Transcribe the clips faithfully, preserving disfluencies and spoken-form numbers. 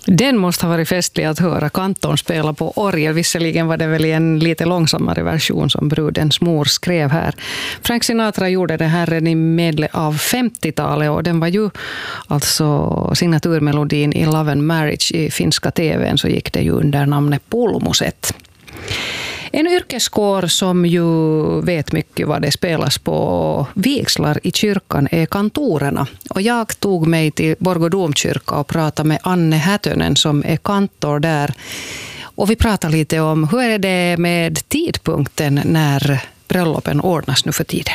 Den måste ha varit festlig att höra kantorn spela på orgel. Visserligen var det väl i en lite långsammare version som brudens mor skrev här. Frank Sinatra gjorde det här redan i medel av femtiotalet och den var ju alltså signaturmelodin i Love and Marriage i finska tvn, så gick det ju under namnet Pulmuset. En yrkeskår som ju vet mycket vad det spelas på vigslar i kyrkan är kantorerna. Och jag tog mig till Borgå domkyrka och pratade med Anne Hätönen som är kantor där. Och vi pratade lite om hur är det med tidpunkten när bröllopen ordnas nu för tiden.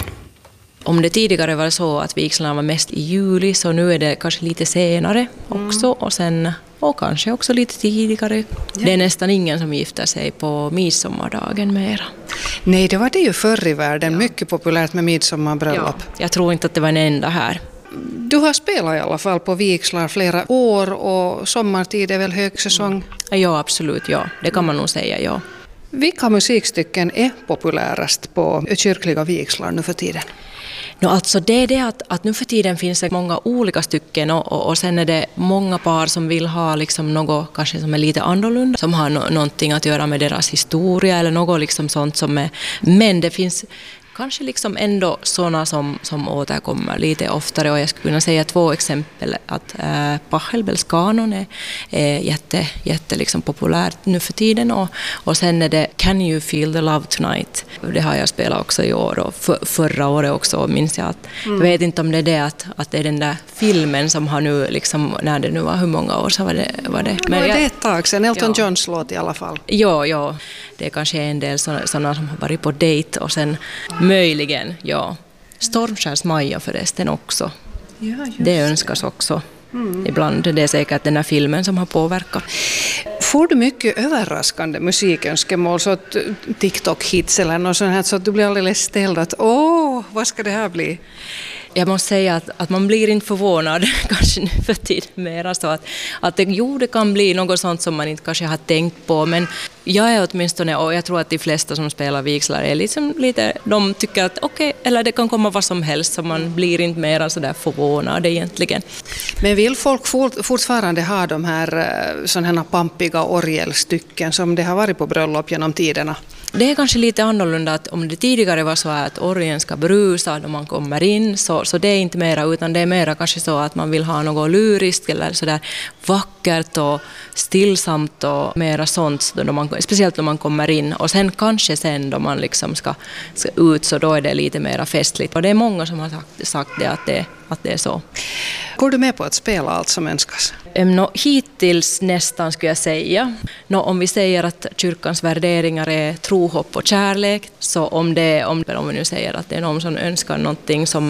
Om det tidigare var så att vigslarna var mest i juli, så nu är det kanske lite senare också och sen och kanske också lite tidigare. Ja. Det är nästan ingen som gifter sig på midsommardagen mera. Nej, det var det ju förr i världen. Ja. Mycket populärt med midsommarbröllop. Ja, jag tror inte att det var en enda här. Du har spelat i alla fall på vigslar flera år och sommartid är väl högsäsong? Ja, absolut. Ja. Det kan man nog säga, ja. Vilka musikstycken är populärast på kyrkliga vigslar nu för tiden? No, alltså det är det att, att nu för tiden finns det många olika stycken och, och, och sen är det många par som vill ha liksom något kanske som är lite annorlunda, som har no, någonting att göra med deras historia eller något liksom sånt som är, men det finns kanske liksom ändå sådana som, som återkommer lite oftare, och jag skulle kunna säga två exempel. Att äh, Pachelbels kanon är, är jätte, jätte liksom populärt nu för tiden, och, och sen är det Can You Feel the Love Tonight. Det har jag spelat också i år och för, förra året också minns jag. Att, mm. Jag vet inte om det är det att, att det är den där filmen som har nu liksom, när det nu var, hur många år så var det? Var det. Men var det ett tag sedan, Elton ja. Johns låt i alla fall. Ja, ja, det är kanske en del sådana som har varit på dejt och sen möjligen, ja. Stormskärs Maja förresten också. Ja, det önskas också. Mm. Ibland. Det är säkert den här filmen som har påverkat. Får du mycket överraskande musikönskemål, så att TikTok-hits eller något sånt här, så att du blir alldeles ställd att åh, vad ska det här bli? Jag måste säga att, att man blir inte förvånad kanske nu för tiden mer. Så att, att det, jo, det kan bli något sånt som man inte kanske har tänkt på. Men jag är åtminstone, och jag tror att de flesta som spelar vigslar är liksom lite, de tycker att okej, okay, eller det kan komma vad som helst, så man blir inte mer så där förvånad egentligen. Men vill folk fortfarande ha de här sådana här pampiga orgelstycken som det har varit på bröllop genom tiderna? Det är kanske lite annorlunda att om det tidigare var så att orgeln ska brusa då man kommer in, så, så det är inte mera, utan det är mera kanske så att man vill ha något lyriskt eller sådär vackert och stillsamt och mera sånt, då man, speciellt när man kommer in. Och sen kanske sen då man liksom ska, ska ut, så då är det lite mera festligt. Och det är många som har sagt, sagt det, att det, att det är så. Går du med på att spela allt som önskas? No, hittills nästan skulle jag säga. No, om vi säger att kyrkans värderingar är tro, hopp och kärlek, så om, det, om, om vi nu säger att det är någon som önskar någonting som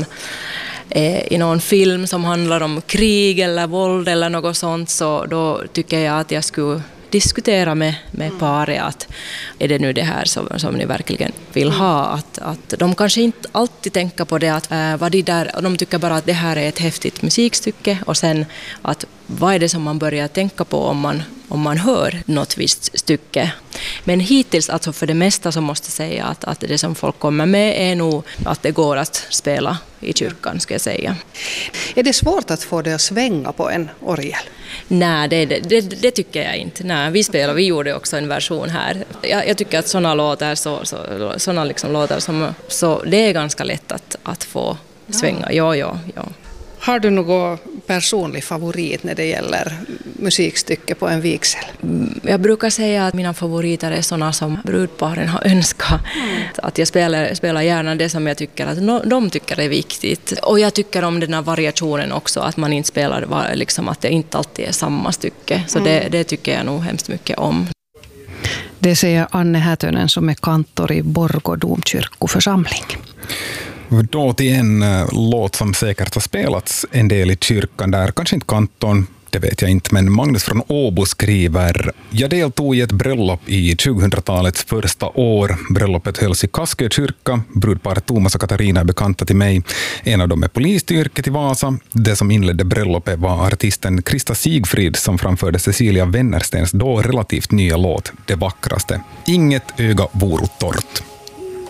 är i någon film som handlar om krig eller våld eller något sånt, så då tycker jag att jag skulle diskutera med, med paret att är det nu det här som, som ni verkligen vill ha, att, att de kanske inte alltid tänker på det att äh, vad de där, de tycker bara att det här är ett häftigt musikstycke, och sen att vad är det som man börjar tänka på om man, om man hör något visst stycke. Men hittills, alltså för det mesta, så måste jag säga att, att det som folk kommer med är nog att det går att spela i kyrkan, ska jag säga. Är det svårt att få det att svänga på en orgel? Nej, det, det, det tycker jag inte. Nej, vi spelar, vi gjorde också en version här. Jag, jag tycker att sådana låtar, så, så, såna liksom låtar som, så det är ganska lätt att, att få svänga. Ja, ja, ja. Har du någon personlig favorit när det gäller musikstycke på en vigsel? Jag brukar säga att mina favoriter är sådana som brudparen har önskat. Mm. Att jag spelar, spelar gärna det som jag tycker att de tycker är viktigt. Och jag tycker om den här variationen också, att man inte spelar liksom, att det inte alltid är samma stycke. Så mm. det, det tycker jag nog hemskt mycket om. Det säger Anne Hätönen som är kantor i Borgå domkyrkoförsamling. Då till en uh, låt som säkert har spelats en del i kyrkan där, kanske inte kanton, det vet jag inte, men Magnus från Åbo skriver: jag deltog i ett bröllop i tjugohundratalets första år. Bröllopet hölls i Kaskö kyrka. Brudparet Thomas och Katarina är bekanta till mig. En av dem är polisstyrket i Vasa. Det som inledde bröllopet var artisten Krista Sigfrid som framförde Cecilia Wennerstens då relativt nya låt Det vackraste. Inget öga vore torrt.